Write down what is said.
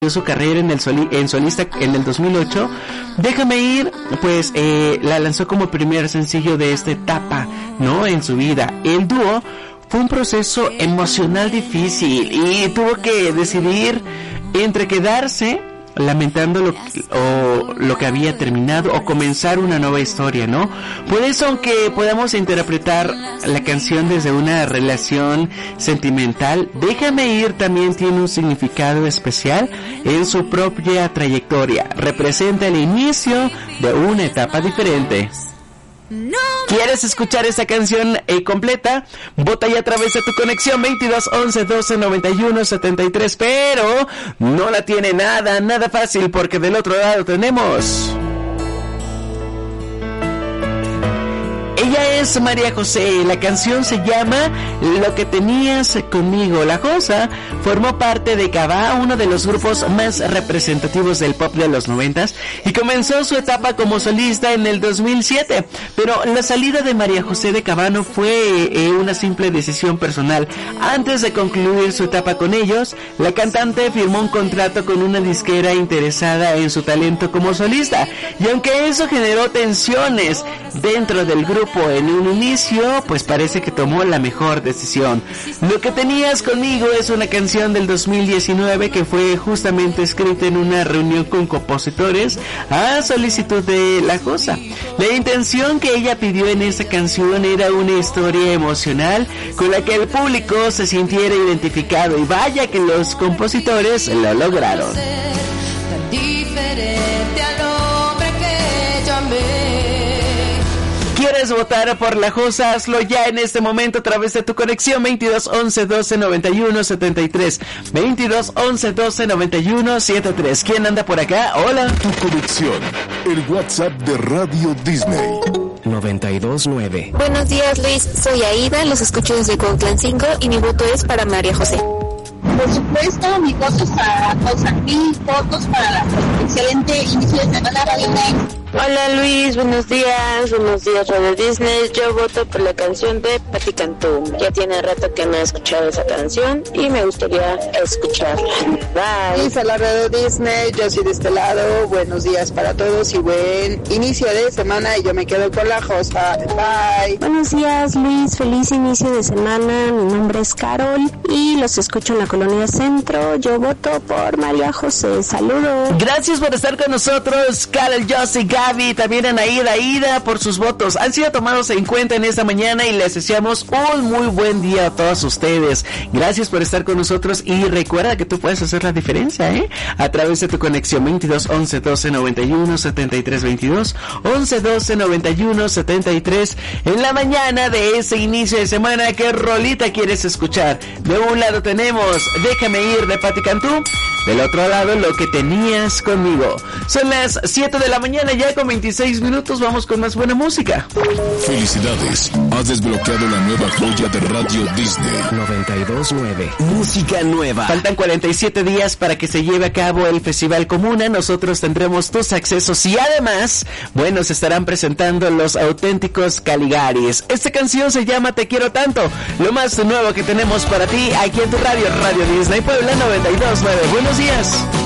su carrera en solista en el 2008, Déjame ir, pues la lanzó como primer sencillo de esta etapa, ¿no? En su vida. El dúo fue un proceso emocional difícil y tuvo que decidir entre quedarse lamentando lo que había terminado o comenzar una nueva historia, ¿no? Por eso, aunque podamos interpretar la canción desde una relación sentimental, Déjame ir también tiene un significado especial en su propia trayectoria. Representa el inicio de una etapa diferente. ¿Quieres escuchar esta canción completa? Vota ya a través de tu conexión 22 11 12 91 73, pero no la tiene nada fácil porque del otro lado tenemos... Ella es María José, la canción se llama Lo que tenías conmigo. La Josa formó parte de Cabá, uno de los grupos más representativos del pop de los 90s, y comenzó su etapa como solista en el 2007, pero la salida de María José de Cabá no fue una simple decisión personal. Antes de concluir su etapa con ellos, la cantante firmó un contrato con una disquera interesada en su talento como solista, y aunque eso generó tensiones dentro del grupo en un inicio, pues parece que tomó la mejor decisión. Lo que tenías conmigo es una canción del 2019 que fue justamente escrita en una reunión con compositores a solicitud de La Josa. La intención que ella pidió en esa canción era una historia emocional con la que el público se sintiera identificado, y vaya que los compositores lo lograron. ¿Quieres votar por La Josa? Hazlo ya en este momento a través de tu conexión 22 11 12 91 73. 22 11 12 91 73. ¿Quién anda por acá? Hola. Tu conexión, el WhatsApp de Radio Disney. 92.9. Buenos días, Luis. Soy Aida, los escucho desde Cuauhtlán 5 y mi voto es para María José. Por supuesto, mi voto es para Rosa. 1000 votos para la excelente inicio de semana Radio Disney. Hola Luis, buenos días Radio Disney. Yo voto por la canción de Patti Cantú. Ya tiene rato que no he escuchado esa canción y me gustaría escucharla. Bye. Luis, a la Radio Disney, yo soy de este lado. Buenos días para todos y buen inicio de semana, y yo me quedo con La Josa. Bye. Buenos días Luis, feliz inicio de semana. Mi nombre es Carol y los escucho en la Colonia Centro. Yo voto por María José. Saludos. Gracias por estar con nosotros, Carol, Josie, Gaby, también a Aida por sus votos. Han sido tomados en cuenta en esta mañana y les deseamos un muy buen día a todos ustedes. Gracias por estar con nosotros y recuerda que tú puedes hacer la diferencia, a través de tu conexión 22 11 12 91 73 22 11 12 91 73 en la mañana de ese inicio de semana. ¿Qué rolita quieres escuchar? De un lado tenemos Déjame ir de Patti Cantú, del otro lado Lo que tenías conmigo. Son las 7 de la mañana ya con 26 minutos, vamos con más buena música. Felicidades, has desbloqueado la nueva joya de Radio Disney. 92.9. Música nueva. Faltan 47 días para que se lleve a cabo el Festival Comuna. Nosotros tendremos tus accesos y además, bueno, se estarán presentando los auténticos Caligaris. Esta canción se llama Te quiero tanto, lo más nuevo que tenemos para ti aquí en tu radio, Radio Disney Puebla 92.9. Buenos días.